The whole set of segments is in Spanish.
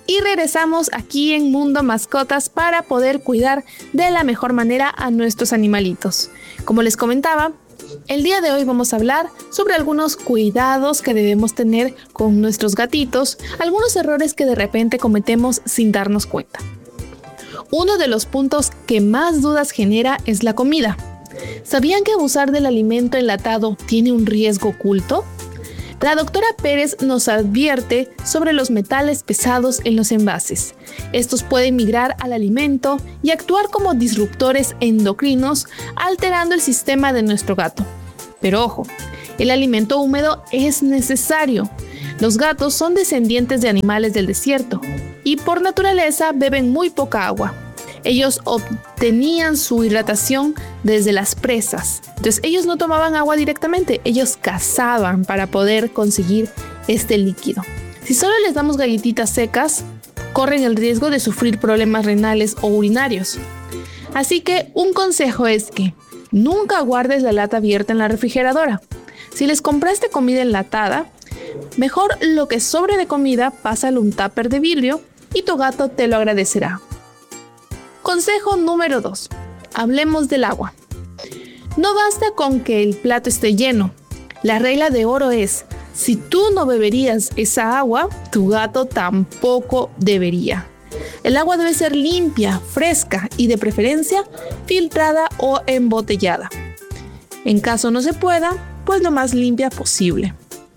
y regresamos aquí en Mundo Mascotas para poder cuidar de la mejor manera a nuestros animalitos. Como les comentaba, el día de hoy vamos a hablar sobre algunos cuidados que debemos tener con nuestros gatitos, algunos errores que de repente cometemos sin darnos cuenta. Uno de los puntos que más dudas genera es la comida. ¿Sabían que abusar del alimento enlatado tiene un riesgo oculto? La doctora Pérez nos advierte sobre los metales pesados en los envases. Estos pueden migrar al alimento y actuar como disruptores endocrinos, alterando el sistema de nuestro gato. Pero ojo, el alimento húmedo es necesario. Los gatos son descendientes de animales del desierto y por naturaleza beben muy poca agua. Ellos obtenían su hidratación desde las presas. Entonces ellos no tomaban agua directamente, ellos cazaban para poder conseguir este líquido. Si solo les damos galletitas secas, corren el riesgo de sufrir problemas renales o urinarios. Así que un consejo es que nunca guardes la lata abierta en la refrigeradora. Si les compraste comida enlatada, mejor lo que sobre de comida pásalo a un tupper de vidrio y tu gato te lo agradecerá. Consejo número 2. Hablemos del agua. No basta con que el plato esté lleno. La regla de oro es, si tú no beberías esa agua, tu gato tampoco debería. El agua debe ser limpia, fresca y de preferencia filtrada o embotellada. En caso no se pueda, pues lo más limpia posible.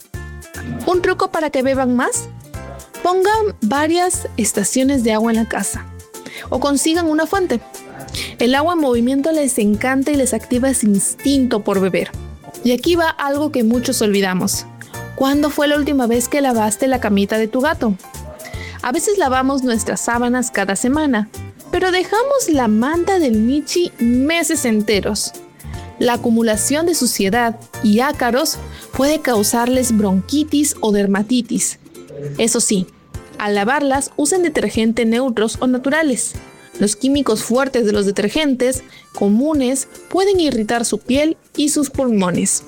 Un truco para que beban más: pongan varias estaciones de agua en la casa o consigan una fuente. El agua en movimiento les encanta y les activa ese instinto por beber. Y aquí va algo que muchos olvidamos. ¿Cuándo fue la última vez que lavaste la camita de tu gato? A veces lavamos nuestras sábanas cada semana, pero dejamos la manta del Michi meses enteros. La acumulación de suciedad y ácaros puede causarles bronquitis o dermatitis. Eso sí, al lavarlas, usen detergentes neutros o naturales. Los químicos fuertes de los detergentes comunes pueden irritar su piel y sus pulmones.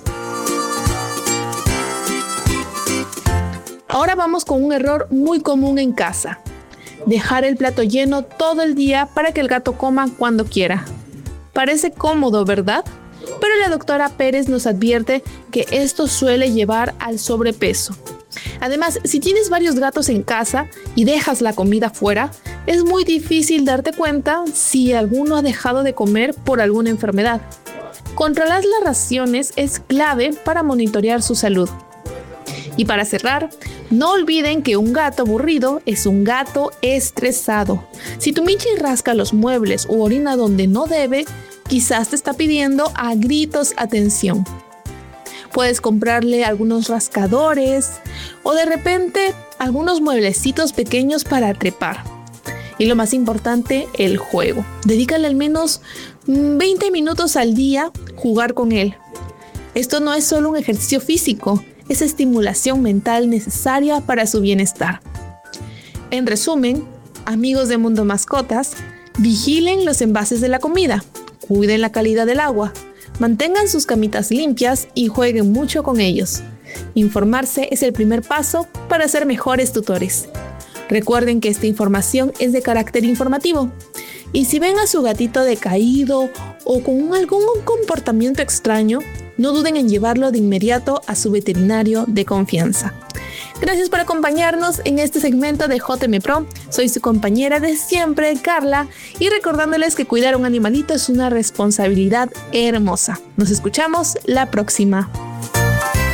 Ahora vamos con un error muy común en casa: dejar el plato lleno todo el día para que el gato coma cuando quiera. Parece cómodo, ¿verdad? Pero la doctora Pérez nos advierte que esto suele llevar al sobrepeso. Además, si tienes varios gatos en casa y dejas la comida fuera, es muy difícil darte cuenta si alguno ha dejado de comer por alguna enfermedad. Controlar las raciones es clave para monitorear su salud. Y para cerrar, no olviden que un gato aburrido es un gato estresado. Si tu Michi rasca los muebles o orina donde no debe, quizás te está pidiendo a gritos atención. Puedes comprarle algunos rascadores o de repente algunos mueblecitos pequeños para trepar. Y lo más importante, el juego. Dedícale al menos 20 minutos al día jugar con él. Esto no es solo un ejercicio físico, es estimulación mental necesaria para su bienestar. En resumen, amigos de Mundo Mascotas, vigilen los envases de la comida, cuiden la calidad del agua, mantengan sus camitas limpias y jueguen mucho con ellos. Informarse es el primer paso para ser mejores tutores. Recuerden que esta información es de carácter informativo. Y si ven a su gatito decaído o con algún comportamiento extraño, no duden en llevarlo de inmediato a su veterinario de confianza. Gracias por acompañarnos en este segmento de JM Pro. Soy su compañera de siempre, Carla, y recordándoles que cuidar a un animalito es una responsabilidad hermosa. Nos escuchamos la próxima.